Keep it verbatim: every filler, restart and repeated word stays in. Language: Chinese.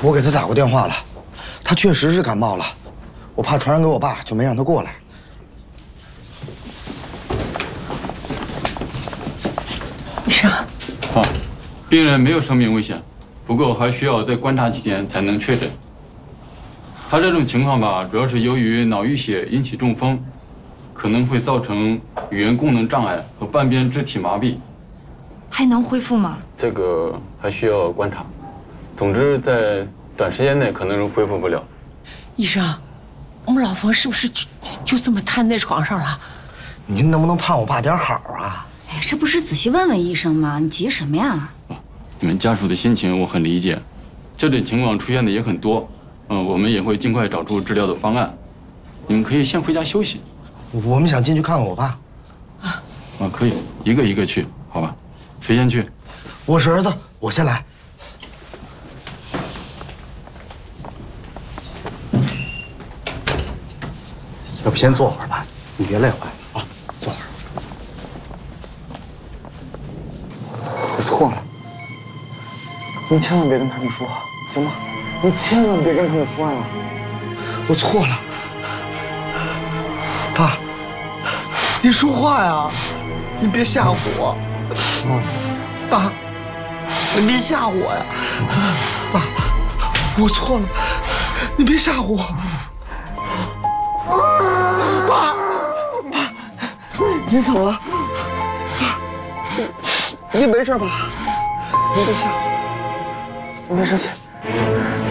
我给他打过电话了，他确实是感冒了，我怕传染给我爸，就没让他过来。 医生， 啊，病人没有生命危险，不过还需要再观察几天才能确诊。他这种情况吧，主要是由于脑淤血引起中风，可能会造成语言功能障碍和半边肢体麻痹。 还能恢复吗？ 这个还需要观察。总之，在短时间内可能恢复不了。 医生，我们老冯是不是就就这么瘫在床上了？ 您能不能盼我爸点好啊？ 哎，这不是仔细问问医生吗？你急什么呀？ 你们家属的心情我很理解，这种情况出现的也很多。嗯，我们也会尽快找出治疗的方案。你们可以先回家休息。 我们想进去看看我爸。 啊，啊，可以，一个一个去，好吧？谁先去？ 我是儿子，我先来。要不先坐会儿吧，你别累坏了啊，坐会儿。我错了，你千万别跟他们说，行吗？你千万别跟他们说呀！我错了，爸，你说话呀！你别吓唬我，爸，你别吓唬我呀！爸，我错了，你别吓唬我。爸，爸，你怎么了？爸，你你没事吧？你别吓我，你别生气。